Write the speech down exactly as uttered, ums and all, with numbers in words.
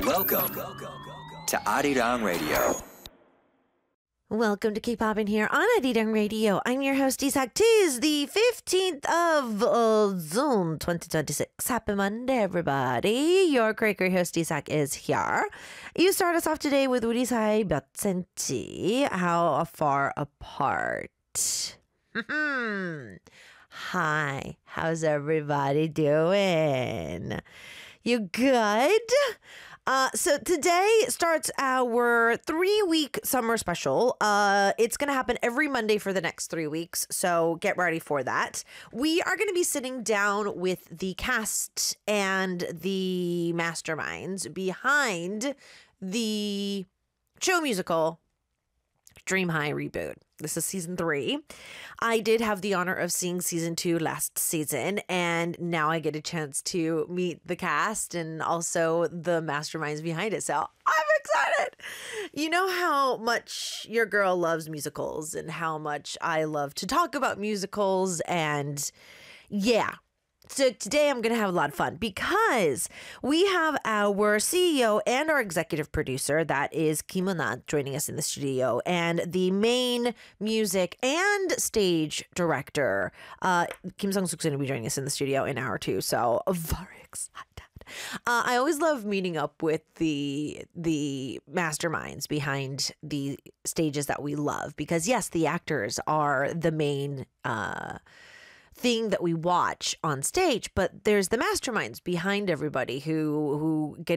Welcome to Arirang Radio. Welcome to Keep Poppin' here on Arirang Radio. I'm your host, Isak. Tis the fifteenth of uh, June, twenty twenty-six. Happy Monday, everybody. Your Quaker host, Isak, is here. You start us off today with 우리 사이 몇 cm? How far apart? Hi, how's everybody doing? You good? Uh, so today starts our three-week summer special. Uh, it's going to happen every Monday for the next three weeks, so get ready for that. We are going to be sitting down with the cast and the masterminds behind the show musical Dream High reboot. This is season three. I did have the honor of seeing season two last season, and now I get a chance to meet the cast and also the masterminds behind it. So I'm excited. You know how much your girl loves musicals and how much I love to talk about musicals, and yeah. So today I'm going to have a lot of fun because we have our C E O and our executive producer, that is Kim Eun-ah, joining us in the studio, and the main music and stage director, uh, Kim Sung-suk, is going to be joining us in the studio in hour two. So very excited. Uh, I always love meeting up with the the masterminds behind the stages that we love because, yes, the actors are the main uh thing that we watch on stage, but there's the masterminds behind everybody who who get